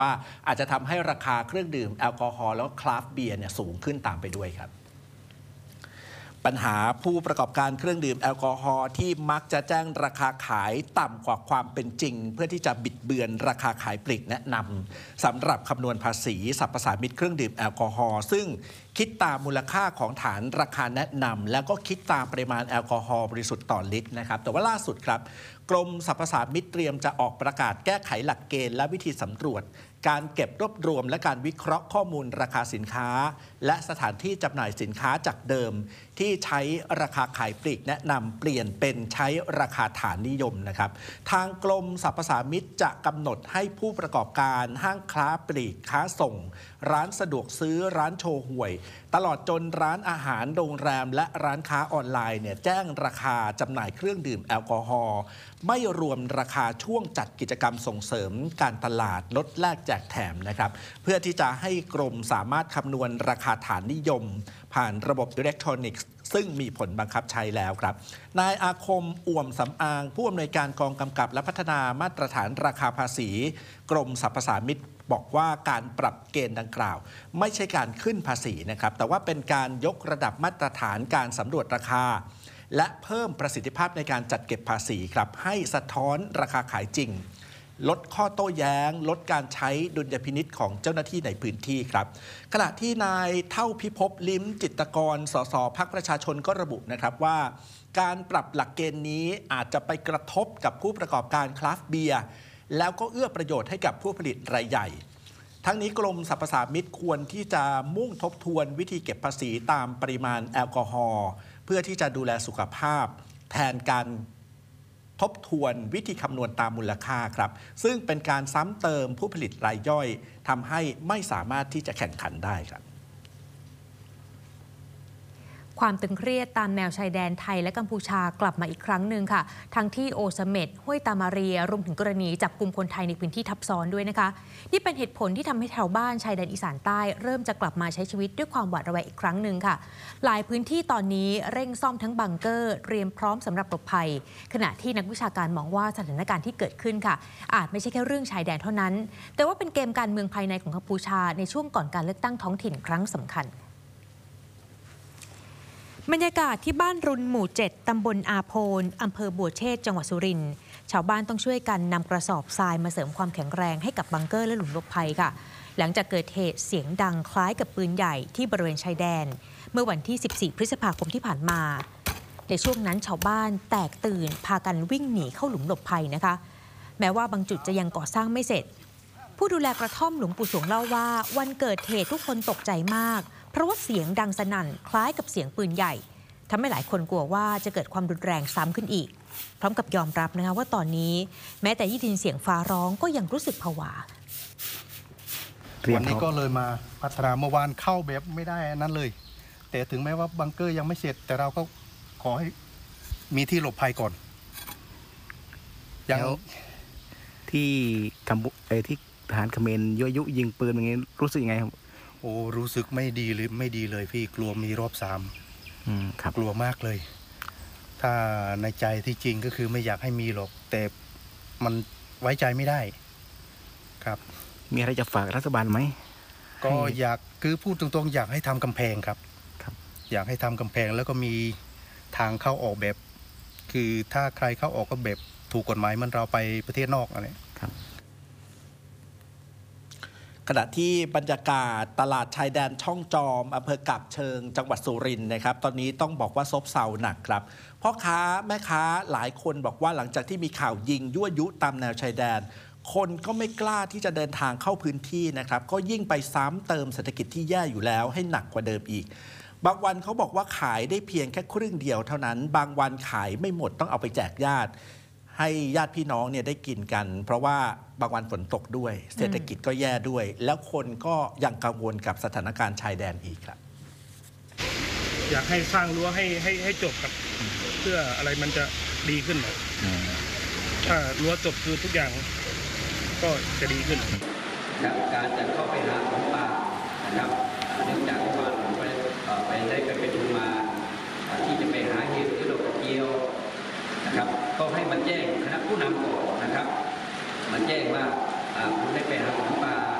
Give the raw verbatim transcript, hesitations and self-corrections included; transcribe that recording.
ว่าอาจจะทำให้ราคาเครื่องดื่มแอลกอฮอล์แล้วคราฟต์เบียร์เนี่ยสูงขึ้นตามไปด้วยครับปัญหาผู้ประกอบการเครื่องดื่มแอลกอฮอล์ที่มักจะแจ้งราคาขายต่ำกว่าความเป็นจริงเพื่อที่จะบิดเบือนราคาขายปลีกแนะนำสำหรับคำนวณภาษีสรรพสามิตเครื่องดื่มแอลกอฮอล์ซึ่งคิดตามมูลค่าของฐานราคาแนะนำแล้วก็คิดตามปริมาณแอลกอฮอล์บริสุทธิ์ต่อลิตรนะครับแต่ว่าล่าสุดครับกรมสรรพสามิตเตรียมจะออกประกาศแก้ไขหลักเกณฑ์และวิธีสำรวจการเก็บรวบรวมและการวิเคราะห์ข้อมูลราคาสินค้าและสถานที่จำหน่ายสินค้าจากเดิมที่ใช้ราคาขายปลีกแนะนำเปลี่ยนเป็นใช้ราคาฐานนิยมนะครับทางกรมสรรพสามิตจะกำหนดให้ผู้ประกอบการห้างค้าปลีกค้าส่งร้านสะดวกซื้อร้านโชว์หวยตลอดจนร้านอาหารโรงแรมและร้านค้าออนไลน์เนี่ยแจ้งราคาจำหน่ายเครื่องดื่มแอลกอฮอล์ไม่รวมราคาช่วงจัดกิจกรรมส่งเสริมการตลาดลดแลกแจกแถมนะครับเพื่อที่จะให้กรมสามารถคำนวณราคาฐานนิยมผ่านระบบอิเล็กทรอนิกส์ซึ่งมีผลบังคับใช้แล้วครับนายอาคมอ่วมสำอางผู้อำนวยการกองกำกับและพัฒนามาตรฐานราคาภาษีกรมสรรพสามิตบอกว่าการปรับเกณฑ์ดังกล่าวไม่ใช่การขึ้นภาษีนะครับแต่ว่าเป็นการยกระดับมาตรฐานการสำรวจราคาและเพิ่มประสิทธิภาพในการจัดเก็บภาษีครับให้สะท้อนราคาขายจริงลดข้อโต้แย้งลดการใช้ดุลยพินิจของเจ้าหน้าที่ในพื้นที่ครับขณะที่นายเท่าพิภพลิ้มจิตรกรสสพรรคประชาชนก็ระบุนะครับว่าการปรับหลักเกณฑ์นี้อาจจะไปกระทบกับผู้ประกอบการคราฟต์เบียร์แล้วก็เอื้อประโยชน์ให้กับผู้ผลิตรายใหญ่ทั้งนี้กรมสรรพสามิตควรที่จะมุ่งทบทวนวิธีเก็บภาษีตามปริมาณแอลกอฮอล์เพื่อที่จะดูแลสุขภาพแทนการทบทวนวิธีคำนวณตามมูลค่าครับซึ่งเป็นการซ้ำเติมผู้ผลิตรายย่อยทำให้ไม่สามารถที่จะแข่งขันได้ครับความตึงเครียดตามแนวชายแดนไทยและกัมพูชากลับมาอีกครั้งหนึ่งค่ะทั้งที่โอเสเม็ดห้วยตามาเรียรวมถึงกรณีจับกลุ่มคนไทยในพื้นที่ทับซ้อนด้วยนะคะนี่เป็นเหตุผลที่ทำให้ชาวบ้านชายแดนอีสานใต้เริ่มจะกลับมาใช้ชีวิตด้วยความหวาดระแวงอีกครั้งหนึ่งค่ะหลายพื้นที่ตอนนี้เร่งซ่อมทั้งบังเกอร์เตรียมพร้อมสำหรับหลบภัยขณะที่นักวิชาการมองว่าสถานการณ์ที่เกิดขึ้นค่ะอาจไม่ใช่แค่เรื่องชายแดนเท่านั้นแต่ว่าเป็นเกมการเมืองภายในของกัมพูชาในช่วงก่อนการเลือกตั้งท้องถิ่นครั้งสำคัญบรรยากาศที่บ้านรุนหมู่เจ็ดตำบลอาโพนอำเภอบัวเชษจังหวัดสุรินทร์ชาวบ้านต้องช่วยกันนำกระสอบทรายมาเสริมความแข็งแรงให้กับบังเกอร์และหลุมหลบภัยค่ะหลังจากเกิดเหตุเสียงดังคล้ายกับปืนใหญ่ที่บริเวณชายแดนเมื่อวันที่สิบสี่พฤษภาคมที่ผ่านมาในช่วงนั้นชาวบ้านแตกตื่นพากันวิ่งหนีเข้าหลุมหลบภัยนะคะแม้ว่าบางจุดจะยังก่อสร้างไม่เสร็จผู้ดูแลกระท่อมหลวงปู่สวงเล่าว่าวันเกิดเหตุทุกคนตกใจมากเพราะว่าเสียงดังสนั่นคล้ายกับเสียงปืนใหญ่ทำให้หลายคนกลัวว่าจะเกิดความรุนแรงซ้ำขึ้นอีกพร้อมกับยอมรับนะคะว่าตอนนี้แม้แต่ยินเสียงฟ้าร้องก็ยังรู้สึกผวาวันนี้ก็เลยมาพัฒนาเมื่อวานเข้าแบบไม่ได้นั้นเลยแต่ถึงแม้ว่าบังเกอร์ยังไม่เสร็จแต่เราก็ขอให้มีที่หลบภัยก่อนแล้วที่กัมพูเอที่ทหารเขมรยั่วยุยิงปืนอย่างงี้รู้สึกยังไงครับโอ้รู้สึกไม่ดีเลยไม่ดีเลยพี่กลัวมีรอบสามกลัวมากเลยถ้าในใจที่จริงก็คือไม่อยากให้มีหรอกแต่มันไว้ใจไม่ได้ครับมีอะไรจะฝากรัฐบาลไหมก็อยากคือพูดตรงๆอยากให้ทำกำแพงครับครับอยากให้ทำกำแพงแล้วก็มีทางเข้าออกแบบคือถ้าใครเข้าออกก็แบบถูกกฎหมายมันเราไปประเทศนอกอะไรครับขณะที่บรรยากาศตลาดชายแดนช่องจอมอำเภอกาบเชิงจังหวัดสุรินทร์นะครับตอนนี้ต้องบอกว่าซบเซาหนักครับพ่อค้าแม่ค้าหลายคนบอกว่าหลังจากที่มีข่าวยิงยั่วยุตามแนวชายแดนคนก็ไม่กล้าที่จะเดินทางเข้าพื้นที่นะครับก็ยิ่งไปซ้ำเติมเศรษฐกิจที่แย่อยู่แล้วให้หนักกว่าเดิมอีกบางวันเขาบอกว่าขายได้เพียงแค่ครึ่งเดียวเท่านั้นบางวันขายไม่หมดต้องเอาไปแจกญาติให้ญาติพี่น้องเนี่ยได้กินกันเพราะว่าบางวันฝนตกด้วยเศรษฐกิจก็แย่ด้วยแล้วคนก็ยังกังวลกับสถานการณ์ชายแดนอีกครับอยากให้สร้างรั้วให้ให้ให้จบครับเพื่ออะไรมันจะดีขึ้นหน่อยถ้ารั้วจบคือทุกอย่างก็จะดีขึ้นการจะเข้าไปหาของป่านะครับเนื่องจากว่าผมไปไปได้ไปเป็นทุนมาที่จะไปหาเห็ดที่ดอกเกียวนะครับก็ให้มันแจ้งคณะผู้นำก่อนนะครับมันแจ้งว่าอ่าคุณได้ไปหาของป่า